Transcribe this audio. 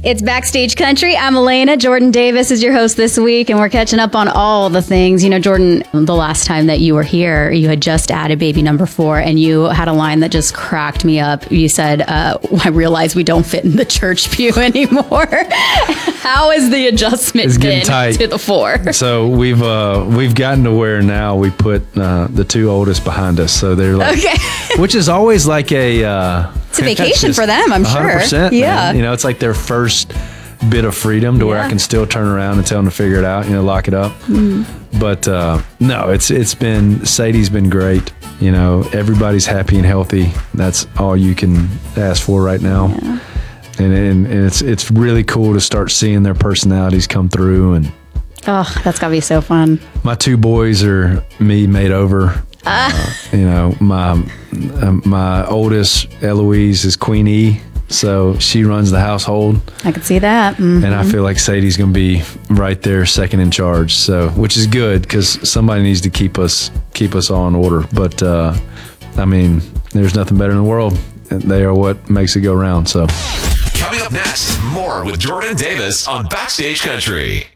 It's Backstage Country. I'm Elena. Jordan Davis is your host this week, and we're catching up on all the things. You know, Jordan, the last time that you were here, you had just added baby number 4, and you had a line that just cracked me up. You said, I realize we don't fit in the church pew anymore. How has the adjustment been to the 4? So we've gotten to where now we put the 2 oldest behind us. So they're like, okay. Which is always like it's a vacation for them, I'm sure. 100%, yeah. Man. You know, it's like their first bit of freedom to where I can still turn around and tell them to figure it out, lock it up. But no, it's been, Sadie's been great. You know, everybody's happy and healthy. That's all you can ask for right now. Yeah. And it's really cool to start seeing their personalities come through. And oh, that's gotta be so fun. My 2 boys are me made over. You know, my oldest, Eloise, is Queen E, so she runs the household. I can see that. Mm-hmm. And I feel like Sadie's going to be right there, second in charge. So, which is good because somebody needs to keep us all in order. But I mean, there's nothing better in the world. They are what makes it go round. So, coming up next, more with Jordan Davis on Backstage Country.